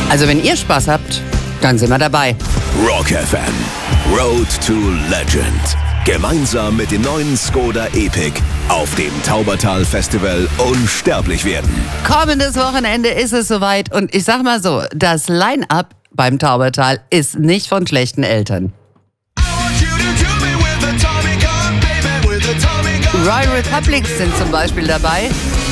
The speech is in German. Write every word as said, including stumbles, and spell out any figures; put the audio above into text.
Also wenn ihr Spaß habt, dann sind wir dabei. Rock F M, Road to Legend. Gemeinsam mit dem neuen Skoda Epic auf dem Taubertal Festival unsterblich werden. Kommendes Wochenende ist es soweit und ich sag mal so, das Line-Up beim Taubertal ist nicht von schlechten Eltern. Royal Republics sind zum Beispiel dabei.